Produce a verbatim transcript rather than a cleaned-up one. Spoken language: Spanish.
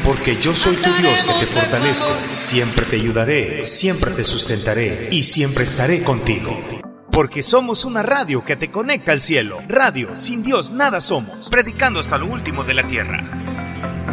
porque yo soy tu Dios que te fortalezco. Siempre te ayudaré, siempre te sustentaré y siempre estaré contigo. Porque somos una radio que te conecta al cielo. Radio, sin Dios nada somos. Predicando hasta lo último de la tierra.